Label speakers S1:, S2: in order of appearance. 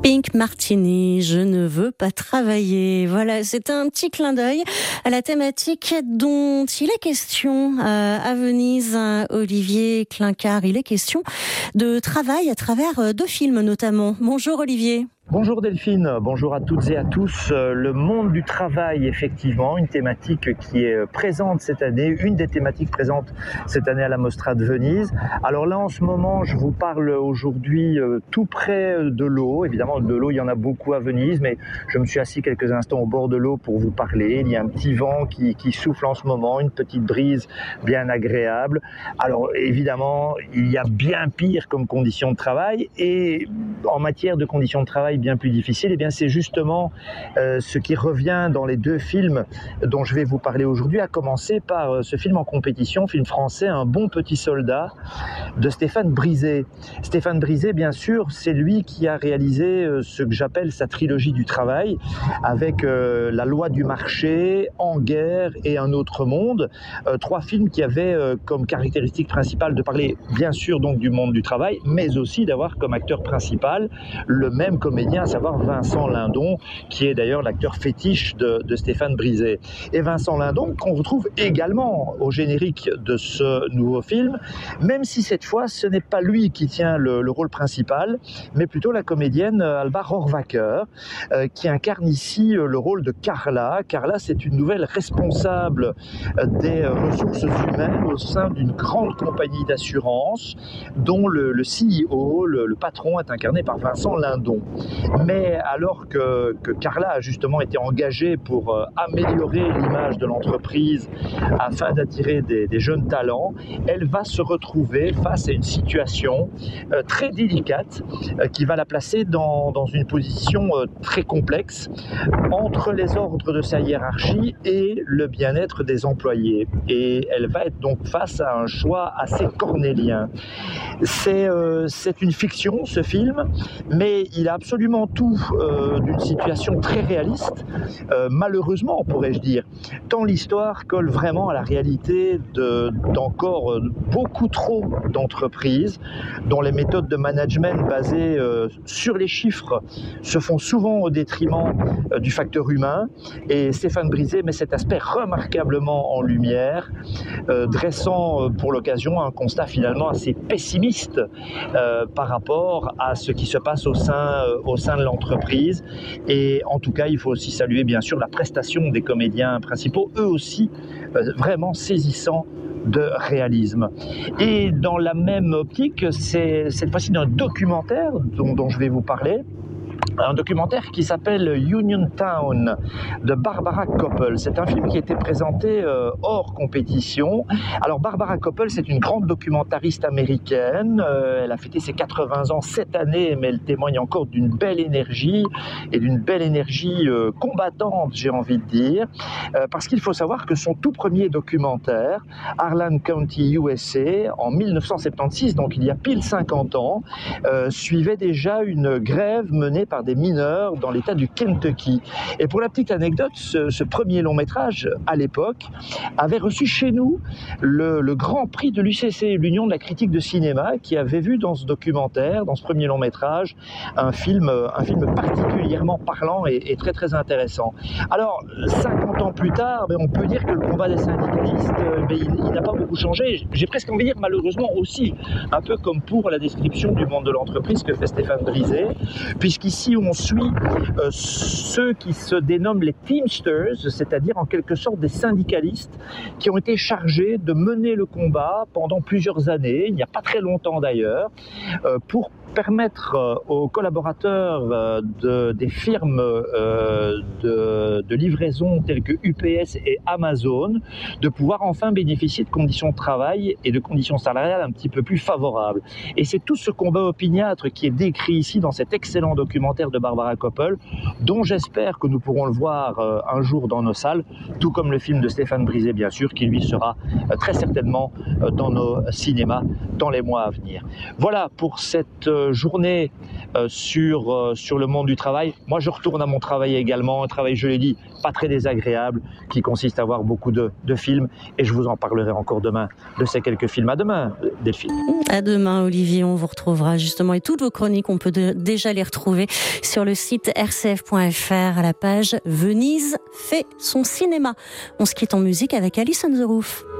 S1: Pink Martini, je ne veux pas travailler. Voilà, c'est un petit clin d'œil à la thématique dont il est question à Venise. Olivier Klinkar, il est question de travail à travers deux films notamment. Bonjour Olivier.
S2: Bonjour Delphine, bonjour à toutes et à tous. Le monde du travail, effectivement, une thématique qui est présente cette année, une des thématiques présentes cette année à la Mostra de Venise. Alors là, en ce moment, je vous parle aujourd'hui tout près de l'eau. Évidemment, de l'eau, il y en a beaucoup à Venise, mais je me suis assis quelques instants au bord de l'eau pour vous parler. Il y a un petit vent qui souffle en ce moment, une petite brise bien agréable. Alors évidemment, il y a bien pire comme conditions de travail, et en matière de conditions de travail bien plus difficile, et bien c'est justement ce qui revient dans les deux films dont je vais vous parler aujourd'hui, à commencer par ce film en compétition, film français, Un bon petit soldat, de Stéphane Brisé. Stéphane Brisé, bien sûr, c'est lui qui a réalisé ce que j'appelle sa trilogie du travail, avec La loi du marché, En guerre et Un autre monde, trois films qui avaient comme caractéristique principale de parler bien sûr donc du monde du travail, mais aussi d'avoir comme acteur principal le même comédien, à savoir Vincent Lindon, qui est d'ailleurs l'acteur fétiche de Stéphane Brisé. Et Vincent Lindon, qu'on retrouve également au générique de ce nouveau film, même si cette fois, ce n'est pas lui qui tient le rôle principal, mais plutôt la comédienne Alba Rohrwacher, qui incarne ici le rôle de Carla. Carla, c'est une nouvelle responsable des ressources humaines au sein d'une grande compagnie d'assurance, dont le CEO, le patron, est incarné par Vincent Lindon. Mais alors que Carla a justement été engagée pour améliorer l'image de l'entreprise afin d'attirer des jeunes talents, elle va se retrouver face à une situation très délicate qui va la placer dans une position très complexe entre les ordres de sa hiérarchie et le bien-être des employés. Et elle va être donc face à un choix assez cornélien. C'est une fiction, ce film, mais il a absolument tout d'une situation très réaliste, malheureusement pourrais-je dire, tant l'histoire colle vraiment à la réalité d'encore beaucoup trop d'entreprises dont les méthodes de management basées sur les chiffres se font souvent au détriment du facteur humain. Et Stéphane Brisé met cet aspect remarquablement en lumière, dressant pour l'occasion un constat finalement assez pessimiste par rapport à ce qui se passe au sein de l'entreprise. Et en tout cas, il faut aussi saluer bien sûr la prestation des comédiens principaux, eux aussi vraiment saisissants de réalisme. Et dans la même optique, c'est cette fois-ci un documentaire dont je vais vous parler. Un documentaire qui s'appelle Union Town de Barbara Kopple. C'est un film qui a été présenté hors compétition. Alors Barbara Kopple, c'est une grande documentariste américaine. Elle a fêté ses 80 ans cette année, mais elle témoigne encore d'une belle énergie et d'une belle énergie combattante, j'ai envie de dire. Parce qu'il faut savoir que son tout premier documentaire, Harlan County, USA, en 1976, donc il y a pile 50 ans, suivait déjà une grève menée par des mineurs dans l'état du Kentucky. Et pour la petite anecdote, ce premier long métrage, à l'époque, avait reçu chez nous le grand prix de l'UCC, l'Union de la critique de cinéma, qui avait vu dans ce documentaire, dans ce premier long métrage, un film particulièrement parlant et très très intéressant. Alors, 50 ans plus tard, on peut dire que le combat des syndicalistes, il n'a pas beaucoup changé. J'ai presque envie de dire malheureusement aussi, un peu comme pour la description du monde de l'entreprise que fait Stéphane Brisé, puisqu'ici on suit ceux qui se dénomment les Teamsters, c'est-à-dire en quelque sorte des syndicalistes qui ont été chargés de mener le combat pendant plusieurs années, il n'y a pas très longtemps d'ailleurs, pour permettre aux collaborateurs des firmes de livraison telles que UPS et Amazon de pouvoir enfin bénéficier de conditions de travail et de conditions salariales un petit peu plus favorables. Et c'est tout ce combat opiniâtre qui est décrit ici dans cet excellent documentaire de Barbara Kopple, dont j'espère que nous pourrons le voir un jour dans nos salles, tout comme le film de Stéphane Brisé, bien sûr, qui lui sera très certainement dans nos cinémas dans les mois à venir. Voilà pour cette journée sur le monde du travail. Moi, je retourne à mon travail également, un travail, je l'ai dit, pas très désagréable, qui consiste à voir beaucoup de films. Et je vous en parlerai encore demain de ces quelques films. À demain, Delphine.
S1: À demain, Olivier. On vous retrouvera justement. Et toutes vos chroniques, on peut déjà les retrouver sur le site rcf.fr à la page Venise fait son cinéma. On se quitte en musique avec Alice on the Roof.